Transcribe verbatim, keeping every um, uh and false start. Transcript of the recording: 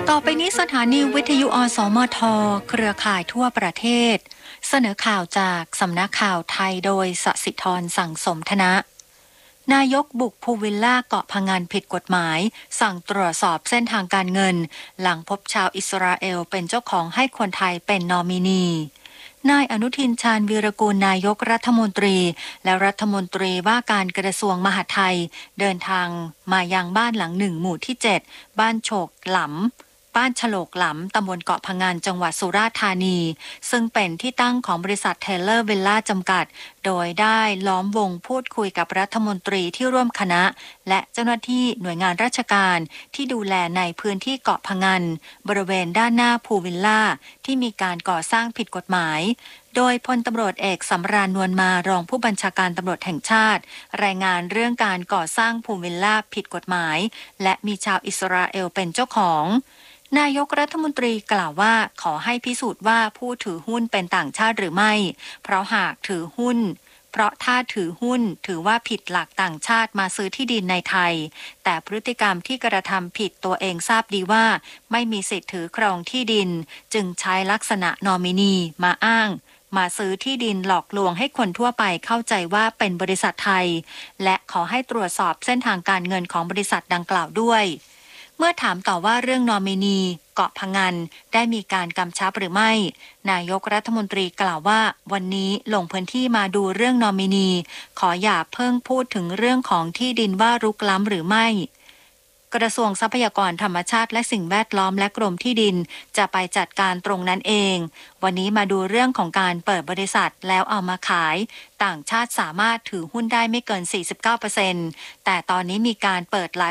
ต่อไปนี้สถานีวิทยุอสมทเครือข่ายทั่วประเทศเสนอข่าวจากสำนักข่าวไทยโดยสศิธรสั่งสมธนะนายกบุกพูลวิลล่าเกาะพะงันผิดกฎหมายสั่งตรวจสอบเส้นทางการเงินหลังพบชาวอิสราเอลเป็นเจ้าของให้คนไทยเป็นนอมินีนายอนุทินชาญวีรกูลนายกรัฐมนตรีและรัฐมนตรีว่าการกระทรวงมหาดไทยเดินทางมายังบ้านหลังหนึ่งหมู่ที่เจ็ดบ้านโฉกหลำบ้านฉลกหลำตำบลเกาะพะงันจังหวัดสุราษฎร์ธานีซึ่งเป็นที่ตั้งของบริษัทเทเลอร์วิลล่าจำกัดโดยได้ล้อมวงพูดคุยกับรัฐมนตรีที่ร่วมคณะและเจ้าหน้าที่หน่วยงานราชการที่ดูแลในพื้นที่เกาะพะงันบริเวณด้านหน้าพูลวิลล่าที่มีการก่อสร้างผิดกฎหมายโดยพลตำรวจเอกสำราญนวลมารองผู้บัญชาการตำรวจแห่งชาติรายงานเรื่องการก่อสร้างพูลวิลล่าผิดกฎหมายและมีชาวอิสราเอลเป็นเจ้าของนายกรัฐมนตรีกล่าวว่าขอให้พิสูจน์ว่าผู้ถือหุ้นเป็นต่างชาติหรือไม่เพราะหากถือหุ้นเพราะถ้าถือหุ้นถือว่าผิดหลักต่างชาติมาซื้อที่ดินในไทยแต่พฤติกรรมที่กระทำผิดตัวเองทราบดีว่าไม่มีสิทธิ์ถือครองที่ดินจึงใช้ลักษณะนอมินีมาอ้างมาซื้อที่ดินหลอกลวงให้คนทั่วไปเข้าใจว่าเป็นบริษัทไทยและขอให้ตรวจสอบเส้นทางการเงินของบริษัทดังกล่าวด้วยเมื่อถามต่อว่าเรื่องนอมินีเกาะพะงันได้มีการกำชับหรือไม่นายกรัฐมนตรีกล่าวว่าวันนี้ลงพื้นที่มาดูเรื่องนอมินีขออย่าเพิ่งพูดถึงเรื่องของที่ดินว่ารุกล้ำหรือไม่กระทรวงทรัพยากรธรรมชาติและสิ่งแวดล้อมและกรมที่ดินจะไปจัดการตรงนั้นเองวันนี้มาดูเรื่องของการเปิดบริษัทแล้วเอามาขายต่างชาติสามารถถือหุ้นได้ไม่เกิน สี่สิบเก้าเปอร์เซ็นต์ แต่ตอนนี้มีการเปิดหลาย